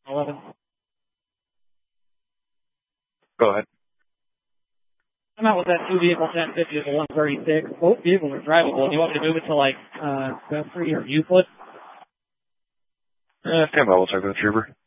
11. Go ahead. I'm out with that 2-vehicle 1050 to the 136. Both vehicles are drivable. Do you want me to move it to like Guthrie or Euclid? 10 level, check with the trooper.